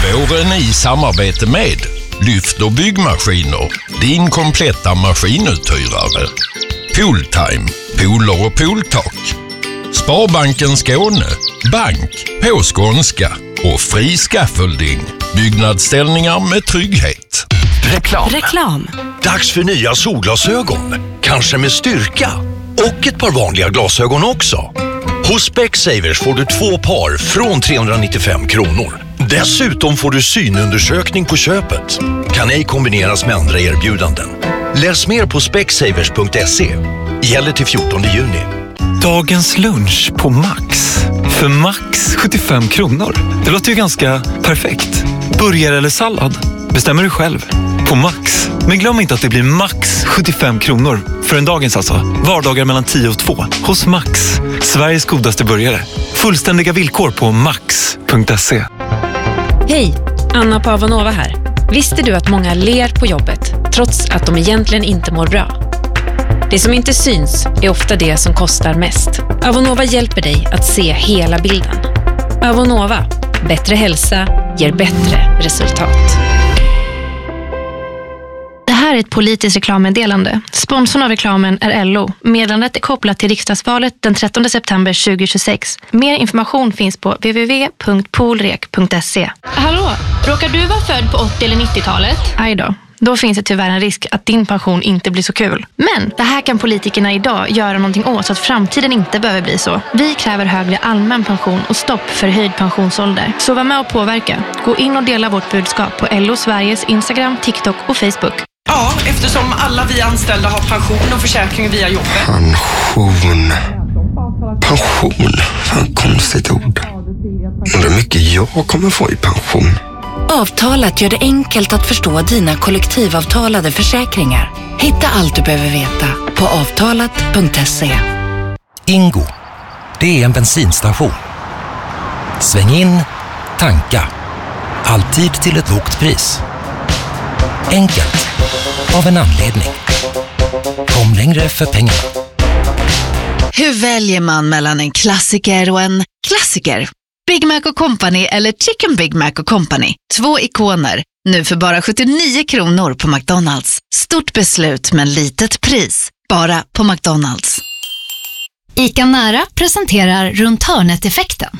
Våren i samarbete med Lyft och byggmaskiner, din kompletta maskinuthyrare. Pooltime, pooler och pooltak. Sparbanken Skåne, bank på skånska och fri scaffolding. Byggnadsställningar med trygghet. Reklam. Dags för nya solglasögon. Kanske med styrka. Och ett par vanliga glasögon också. Hos Specsavers får du 2 par från 395 kronor. Dessutom får du synundersökning på köpet. Kan ej kombineras med andra erbjudanden. Läs mer på specsavers.se. Gäller till 14 juni. Dagens lunch på Max. För Max 75 kronor. Det låter ju ganska perfekt. Burgare eller sallad? Bestämmer du själv. På Max. Men glöm inte att det blir max 75 kronor. För en dagens alltså. Vardagar mellan 10 och 2. Hos Max. Sveriges godaste burgare. Fullständiga villkor på max.se. Hej, Anna på Avonova här. Visste du att många ler på jobbet trots att de egentligen inte mår bra? Det som inte syns är ofta det som kostar mest. Avonova hjälper dig att se hela bilden. Avonova. Bättre hälsa ger bättre resultat. Det här är ett politiskt reklammeddelande. Sponsorn av reklamen är LO. Meddelandet är kopplat till riksdagsvalet den 13 september 2026. Mer information finns på www.poolrek.se. Hallå, råkar du vara född på 80- eller 90-talet? Aj då. Då finns det tyvärr en risk att din pension inte blir så kul. Men det här kan politikerna idag göra någonting åt så att framtiden inte behöver bli så. Vi kräver högre allmän pension och stopp för höjd pensionsålder. Så var med och påverka. Gå in och dela vårt budskap på LO Sveriges Instagram, TikTok och Facebook. Ja, eftersom alla vi anställda har pension och försäkring via jobbet. Pension. Fan, konstigt ord. Undrar hur mycket jag kommer få i pension. Avtalat gör det enkelt att förstå dina kollektivavtalade försäkringar. Hitta allt du behöver veta på avtalat.se. Ingo, det är en bensinstation. Sväng in, tanka. Alltid till ett lågt pris. Enkelt, av en anledning. Kom längre för pengarna. Hur väljer man mellan en klassiker och en klassiker? Big Mac & Company eller Chicken Big Mac & Company. 2 ikoner. Nu för bara 79 kronor på McDonalds. Stort beslut men litet pris. Bara på McDonalds. ICA Nära presenterar Runt hörnet-effekten.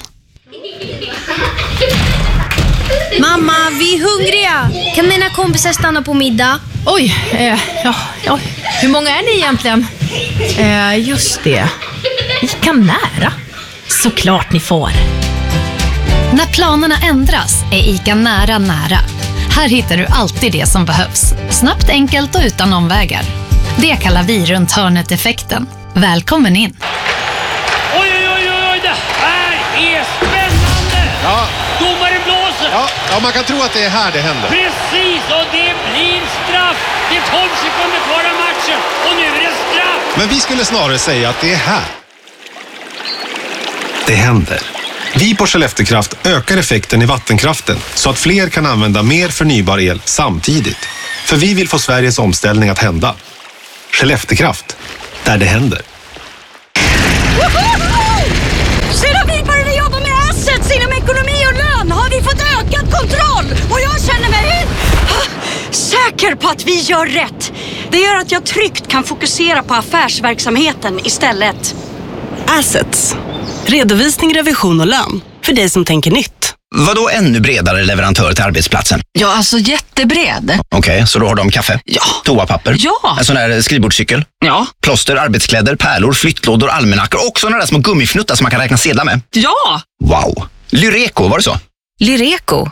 Mamma, vi är hungriga. Kan mina kompisar stanna på middag? Oj, ja. Hur många är ni egentligen? Just det. ICA Nära. Såklart ni får. När planerna ändras är ICA Nära. Här hittar du alltid det som behövs. Snabbt, enkelt och utan omvägar. Det kallar vi Runt hörnet-effekten. Välkommen in. Oj, det här är spännande! Ja. Domaren blåser! Ja, man kan tro att det är här det händer. Precis, och det blir straff! Det är 12 sekunder kvar av matchen, och nu är det straff! Men vi skulle snarare säga att det är här det händer. Vi på Skelleftekraft ökar effekten i vattenkraften så att fler kan använda mer förnybar el samtidigt. För vi vill få Sveriges omställning att hända. Skelleftekraft, där det händer. Sedan vi började jobba med assets inom ekonomi och lön har vi fått ökad kontroll. Och jag känner mig säker på att vi gör rätt. Det gör att jag tryggt kan fokusera på affärsverksamheten istället. Assets. Redovisning, revision och lön. För dig som tänker nytt. Vadå ännu bredare leverantör till arbetsplatsen? Ja, alltså jättebred. Okej, så då har de kaffe? Ja. Toapapper? Ja. En sån där skrivbordscykel? Ja. Plåster, arbetskläder, pärlor, flyttlådor, almanackor och såna där små gummifnuttar som man kan räkna sedlar med? Ja. Wow. Lyreco, var det så? Lyreco.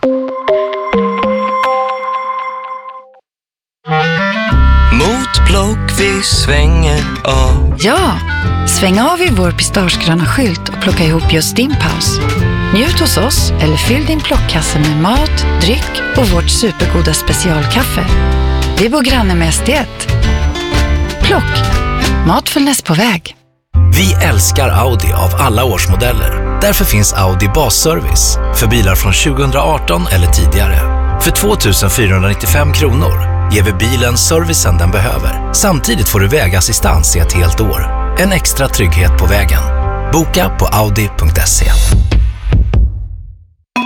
Mot block vi svänger av. Ja, sväng av i vår pistagegröna skylt och plocka ihop just din paus. Njut hos oss eller fyll din plockkasse med mat, dryck och vårt supergoda specialkaffe. Vi bor granne med SD1. Plock. Matfullnäs på väg. Vi älskar Audi av alla årsmodeller. Därför finns Audi Basservice för bilar från 2018 eller tidigare. För 2 495 kronor ger vi bilen servicen den behöver. Samtidigt får du vägassistans i ett helt år. En extra trygghet på vägen. Boka på audi.se.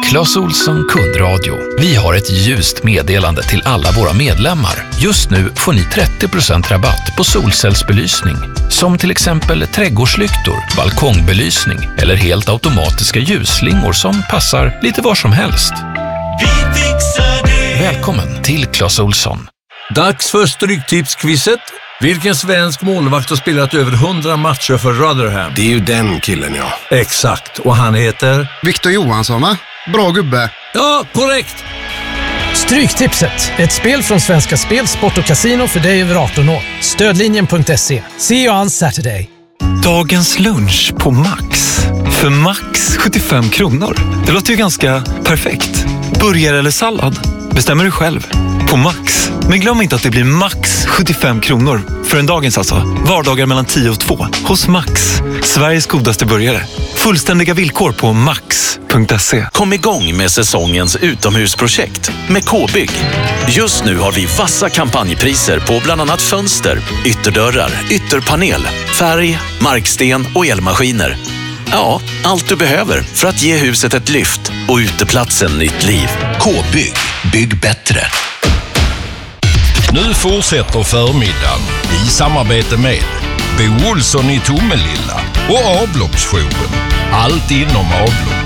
Clas Ohlson kundradio. Vi har ett ljust meddelande till alla våra medlemmar. Just nu får ni 30% rabatt på solcellsbelysning. Som till exempel trädgårdslyktor, balkongbelysning eller helt automatiska ljusslingor som passar lite var som helst. Vi fixar det. Välkommen till Clas Ohlson. Dags för Stryktipsquizet. Vilken svensk målvakt har spelat över 100 matcher för Rotherham? Det är ju den killen, ja. Exakt, och han heter? Victor Johansson, va? Bra gubbe. Ja, korrekt. Stryktipset, ett spel från Svenska Spel, Sport och Casino för dig över 18 år. Stödlinjen.se. See you on Saturday. Dagens lunch på Max. För Max 75 kronor. Det låter ju ganska perfekt. Burgare eller sallad? Bestämmer du själv. På Max. Men glöm inte att det blir max 75 kronor. För en dagens alltså. Vardagar mellan 10 och 2. Hos Max. Sveriges godaste burgare. Fullständiga villkor på max.se. Kom igång med säsongens utomhusprojekt med K-bygg. Just nu har vi vassa kampanjpriser på bland annat fönster, ytterdörrar, ytterpanel, färg, marksten och elmaskiner. Ja, allt du behöver för att ge huset ett lyft och uteplatsen nytt liv. K-bygg. Bygg bättre. Nu fortsätter förmiddagen i samarbete med Bo Olsson i Tomelilla och Avloppsshowen. Allt inom avlopp.